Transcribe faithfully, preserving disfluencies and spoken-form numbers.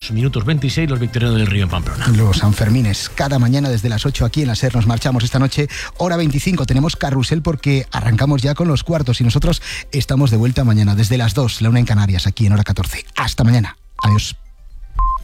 dos minutos veintiséis, los Victorianos del Río en Pamplona. Los Sanfermines, cada mañana desde las ocho aquí en la SER. Nos marchamos esta noche, hora veinticinco. Tenemos carrusel porque arrancamos ya con los cuartos y nosotros estamos de vuelta mañana desde las dos, la una en Canarias, aquí en hora catorce. Hasta mañana. Adiós.